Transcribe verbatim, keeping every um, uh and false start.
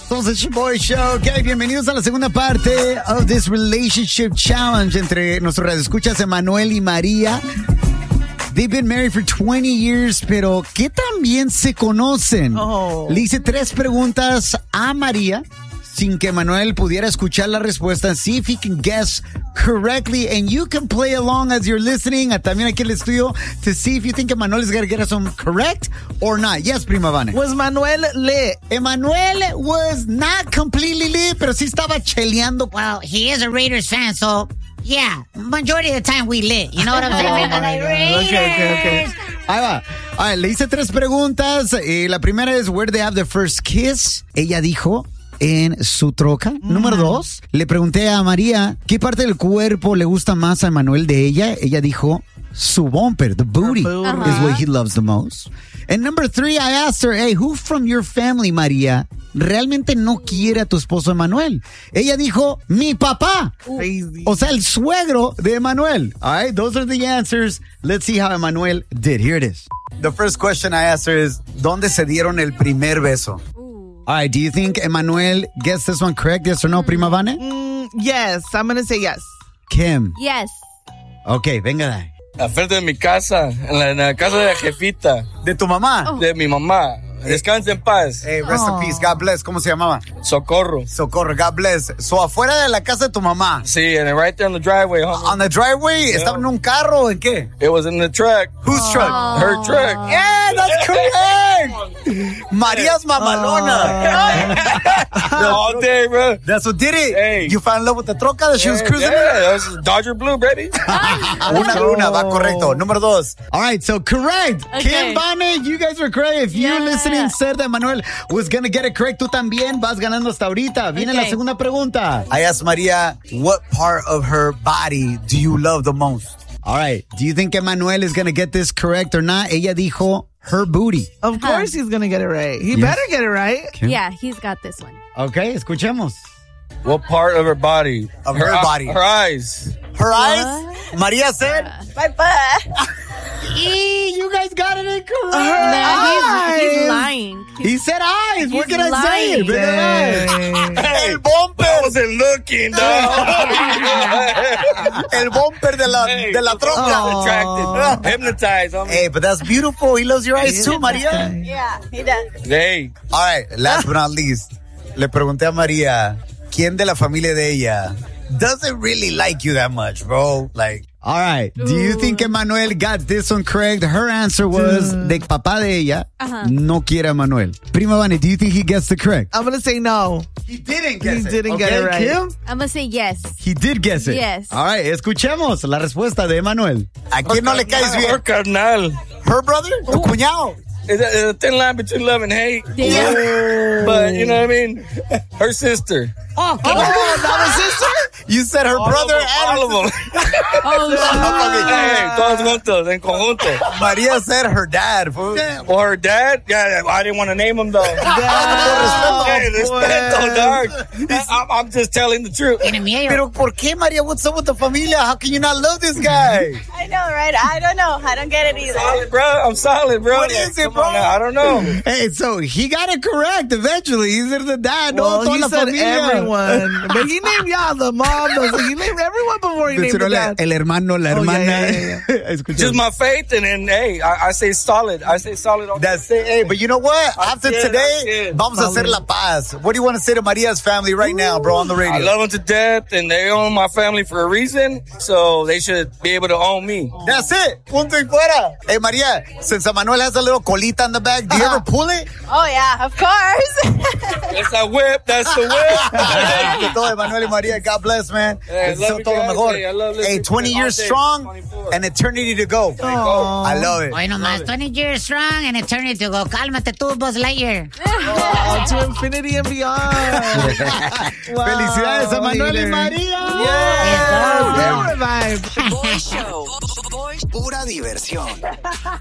Somos el Show Show. Ok, bienvenidos a la segunda parte of this relationship challenge entre nuestros radioescuchas Emanuel y María. They've been married for twenty years, pero ¿qué tan bien se conocen? Oh. Le hice tres preguntas a María sin que Emanuel pudiera escuchar la respuesta. See if he can guess correctly, and you can play along as you're listening. También aquí en el estudio to see if you think Emanuel is going to get us some correct or not. Yes, Prima Vane. Was Manuel lit? Emanuel was not completely lit, pero sí estaba cheleando. Well, he is a Raiders fan, so yeah, majority of the time we lit. You know what I'm saying? Oh, Like, okay, okay, okay. Ahí va. A ver, le hice tres preguntas. Eh, la primera es, where they have their first kiss? Ella dijo, en su troca. Mm. Número dos, le pregunté a María, ¿qué parte del cuerpo le gusta más a Emanuel de ella? Ella dijo, su bumper, the booty, booty. is what he loves the most. And number three, I asked her, hey, who from your family, María, realmente no quiere a tu esposo Emanuel? Ella dijo, mi papá. Crazy. O sea, el suegro de Emanuel. All right, those are the answers. Let's see how Emanuel did. Here it is. The first question I asked her is, ¿dónde se dieron el primer beso? All right, do you think Emanuel gets this one correct? Yes or no, Prima Vane? Mm, yes, I'm going to say yes. Kim. Yes. Okay, venga de ahí. Al frente de mi casa, en la, en la casa de la jefita, ¿De tu mamá? Oh. de mi mamá. Descansa en paz. Hey, rest Oh. in peace. God bless. ¿Cómo se llamaba? Socorro. Socorro. God bless. So, afuera de la casa de tu mamá. Sí, and right there on the driveway, homie. On the driveway, ¿estaba en un carro o en qué? It was in the truck. Whose truck? Her truck. Yeah, that's correct. María's mamalona. All day, bro. That's what did it. Hey. You fell in love with the troca that she was Yeah, cruising yeah, that was Dodger Blue, baby. Una, una, va correcto. Número dos. All right, so correct. Okay. Kim, Vane, you guys were correct. If you're Yeah. listening, said that Manuel was going to get it correct, tú también vas ganando hasta ahorita. Viene Okay. la segunda pregunta. I asked Maria, what part of her body do you love the most? All right, do you think Emanuel is going to get this correct or not? Ella dijo, her booty. Of course he's going to get it right. He Yes. better get it right. Kim? Yeah, he's got this one. Okay, escuchemos. What part of her body? Of her eye- body. Her eyes. Her eyes? Maria said, My butt. E, you guys got it incorrect. No, he's, he's lying. He said eyes. What He's can I say? lying. Bigger eyes. Dang. El bumper. I wasn't looking, dog. El bumper de la, de la troca. Attracted. Hypnotized, homie. Hey, but that's beautiful. He loves your eyes too, Maria. Yeah, he does. Hey. All right, last but not least, le pregunté a María, ¿quién de la familia de ella doesn't really like you that much, bro? Like, all right, do you think Emanuel got this one correct? Her answer was, de papá de ella, Uh-huh. no quiere a Emanuel. Prima Vane, do you think he gets the correct? I'm going to say no. He didn't guess He it. didn't get it right. Kim? I'm going to say yes. He did guess it. Yes. All right, escuchemos la respuesta de Emanuel. ¿A quién no le caes Her bien? carnal. Her brother? Tu cuñado. It's a, it's a thin line between love and hate. Damn. But, you know what I mean? Her sister. Oh, Oh, that was sister? You said her brother all of them, and all of them. oh, Hey, todos juntos, en conjunto. Maria said her dad. Fool. Or her dad? Yeah, I didn't want to name him, though. Oh, Hey, boy. respeto, dog. I'm, I'm just telling the truth. Tiene miedo. Pero ¿por qué, María? What's up with the familia? How can you not love this guy? I know, right? I don't know. I don't get it either. Solid, bro. I'm solid, bro. What is it, Come bro? on now, I don't know. Hey, so he got it correct eventually. He said the dad, no, Well, toda he la said familia. everyone. But he named y'all, the mom. Those, he named everyone before he named Mencionó the la- dad. el hermano, la Oh, hermana. yeah, yeah, yeah, Escucha. Just my faith, and then, hey, I, I say solid. I say solid. On That's it. Hey, but you know what? After it, today, that's it. vamos a hacer la paz. What do you want to say to Maria's family right now, bro, on the I radio? love them to death, and they own my family for a reason, so they should be able to own me. That's it. Punto y fuera. Hey, Maria, since Manuel has a little colita in the back, do you ever pull it? Oh, yeah, of course. That's a whip. That's the whip. De todo, Manuel y María, God bless, man. Hey, I Deseo love you todo lo guys. mejor. Hey, I love listening Hey, to twenty you years all day. strong twenty-four. and eternity to go. I love it. Hoy nomás, twenty years strong and eternity to go. Cálmate tú, Buzz Lightyear. Oh, to infinity and beyond. Wow, Felicidades a Manuel y later. María. Yes. Yes. Vibe. Boy Show. Pura diversión.